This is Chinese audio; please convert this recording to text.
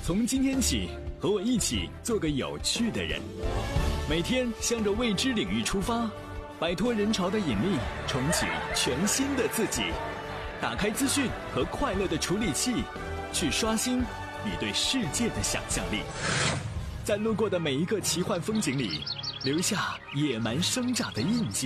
从今天起，和我一起做个有趣的人，每天向着未知领域出发，摆脱人潮的引力，重启全新的自己。打开资讯和快乐的处理器，去刷新你对世界的想象力。在路过的每一个奇幻风景里，留下野蛮生长的印记。